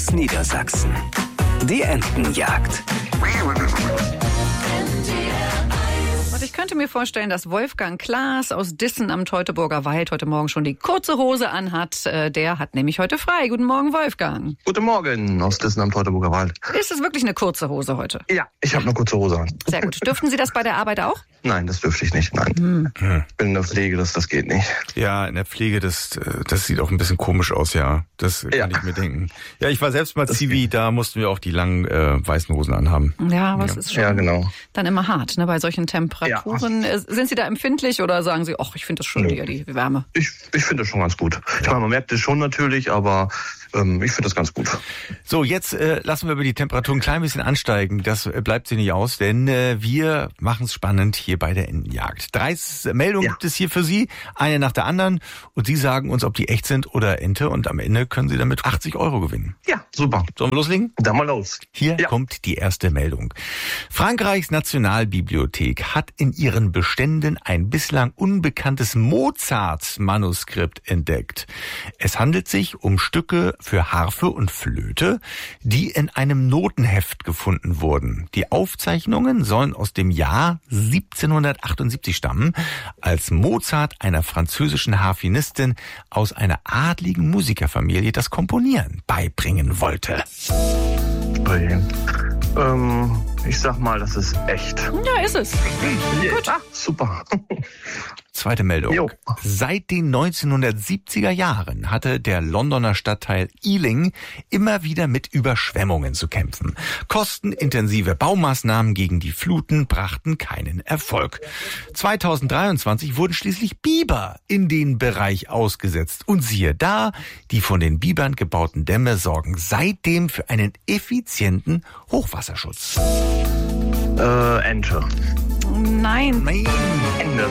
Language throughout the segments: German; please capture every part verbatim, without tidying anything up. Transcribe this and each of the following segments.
Niedersachsen. Die Entenjagd. Und ich könnte mir vorstellen, dass Wolfgang Klaas aus Dissen am Teutoburger Wald heute Morgen schon die kurze Hose anhat. Der hat nämlich heute frei. Guten Morgen, Wolfgang. Guten Morgen aus Dissen am Teutoburger Wald. Ist es wirklich eine kurze Hose heute? Ja, ich habe eine kurze Hose an. Sehr gut. Dürften Sie das bei der Arbeit auch? Nein, das dürfte ich nicht, nein. Hm. Ich bin in der Pflege, das, das geht nicht. Ja, in der Pflege, das, das sieht auch ein bisschen komisch aus, ja. Das kann ja. ich mir denken. Ja, ich war selbst mal das Zivi, geht. Da mussten wir auch die langen äh, weißen Hosen anhaben. Ja, aber ja. es ist schon ja, genau. dann immer hart, ne, bei solchen Temperaturen. Ja. Sind Sie da empfindlich oder sagen Sie, ach, ich finde das schon eher die Wärme? Ich, ich finde das schon ganz gut. Ich meine, man merkt es schon natürlich, aber ähm, ich finde das ganz gut. So, jetzt äh, lassen wir über die Temperatur ein klein bisschen ansteigen. Das äh, bleibt sie nicht aus, denn äh, wir machen es spannend hier bei der Entenjagd. Drei Meldungen ja. gibt es hier für Sie, eine nach der anderen. Und Sie sagen uns, ob die echt sind oder Ente. Und am Ende können Sie damit achtzig Euro gewinnen. Ja, super. Sollen wir loslegen? Dann mal los. Hier ja. kommt die erste Meldung. Frankreichs Nationalbibliothek hat in ihren Beständen ein bislang unbekanntes Mozart-Manuskript entdeckt. Es handelt sich um Stücke für Harfe und Flöte, die in einem Notenheft gefunden wurden. Die Aufzeichnungen sollen aus dem Jahr siebzehnhundertachtundsiebzig stammen, als Mozart einer französischen Harfenistin aus einer adligen Musikerfamilie das Komponieren beibringen wollte. Okay. Ähm, ich sag mal, das ist echt. Ja, ist es. Ja. Gut. Ah, super. Zweite Meldung. Jo. Seit den neunzehnhundertsiebziger Jahren hatte der Londoner Stadtteil Ealing immer wieder mit Überschwemmungen zu kämpfen. Kostenintensive Baumaßnahmen gegen die Fluten brachten keinen Erfolg. zweitausenddreiundzwanzig wurden schließlich Biber in den Bereich ausgesetzt. Und siehe da, die von den Bibern gebauten Dämme sorgen seitdem für einen effizienten Hochwasserschutz. Äh, Ente. Nein. Nein. Ende.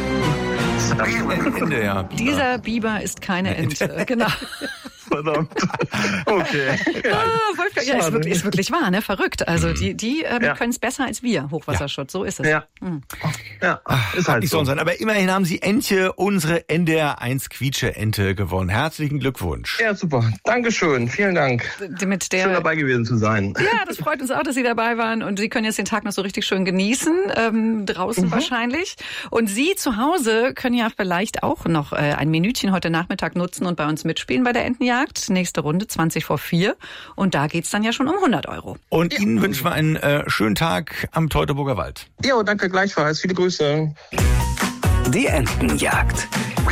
Ende, ja. Biber. Dieser Biber ist keine Ente. Genau. Verdammt. Okay. Ja, ah, Wolfgang, ja, ist wirklich, ist wirklich wahr, ne? Verrückt. Also mhm. die, die ähm, ja. können es besser als wir, Hochwasserschutz. So ist es. Ja. Mhm. Ja, ist halt nicht so. sein. Aber immerhin haben Sie Entje, unsere N D R eins Quietsche-Ente, gewonnen. Herzlichen Glückwunsch. Ja, super. Dankeschön. Vielen Dank. Mit der, schön dabei gewesen zu sein. Ja, das freut uns auch, dass Sie dabei waren. Und Sie können jetzt den Tag noch so richtig schön genießen, ähm, draußen mhm. wahrscheinlich. Und Sie zu Hause können ja vielleicht auch noch äh, ein Minütchen heute Nachmittag nutzen und bei uns mitspielen bei der Entenjagd. Nächste Runde zwanzig vor vier. Und da geht's dann ja schon um hundert Euro. Und ja. Ihnen wünschen wir einen äh, schönen Tag am Teutoburger Wald. Ja, danke gleichfalls. Viele Grüße. Die Entenjagd.